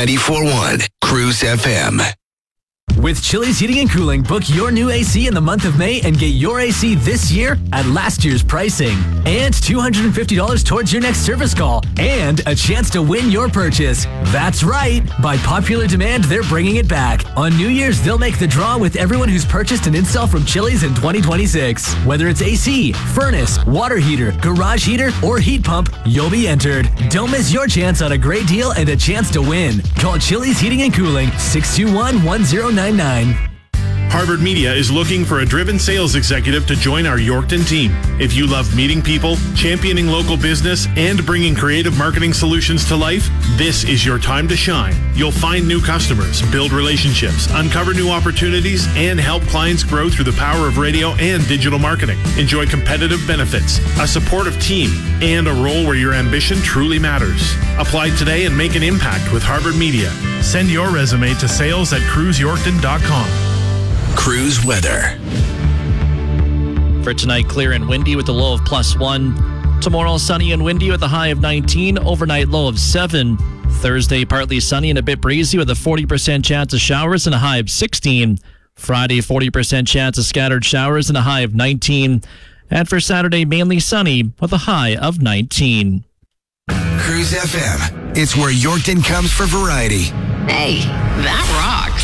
94.1 Cruise FM. With Chili's Heating and Cooling, book your new AC in the month of May and get your AC this year at last year's pricing. And $250 towards your next service call. And a chance to win your purchase. That's right. By popular demand, they're bringing it back. On New Year's, they'll make the draw with everyone who's purchased an install from Chili's in 2026. Whether it's AC, furnace, water heater, garage heater, or heat pump, you'll be entered. Don't miss your chance on a great deal and a chance to win. Call Chili's Heating and Cooling, 621-1099. Harvard Media is looking for a driven sales executive to join our Yorkton team. If you love meeting people, championing local business, and bringing creative marketing solutions to life, this is your time to shine. You'll find new customers, build relationships, uncover new opportunities, and help clients grow through the power of radio and digital marketing. Enjoy competitive benefits, a supportive team, and a role where your ambition truly matters. Apply today and make an impact with Harvard Media. Send your resume to sales@cruiseyorkton.com. Cruise weather. For tonight, clear and windy with a low of +1. Tomorrow, sunny and windy with a high of 19. Overnight, low of 7. Thursday, partly sunny and a bit breezy with a 40% chance of showers and a high of 16. Friday, 40% chance of scattered showers and a high of 19. And for Saturday, mainly sunny with a high of 19. Cruise FM. It's where Yorkton comes for variety. Hey, that rocks.